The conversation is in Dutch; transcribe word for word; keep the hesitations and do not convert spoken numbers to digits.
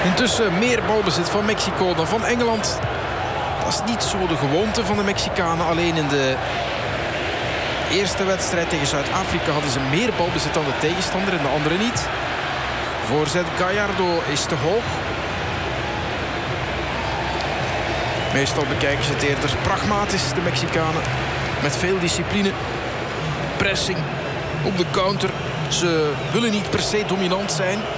Intussen meer balbezit van Mexico dan van Engeland. Dat is niet zo de gewoonte van de Mexicanen. Alleen in de eerste wedstrijd tegen Zuid-Afrika hadden ze meer balbezit dan de tegenstander en de andere niet. Voorzet Gallardo is te hoog. Meestal bekijken ze het eerder pragmatisch, de Mexicanen. Met veel discipline. Pressing op de counter. Ze willen niet per se dominant zijn.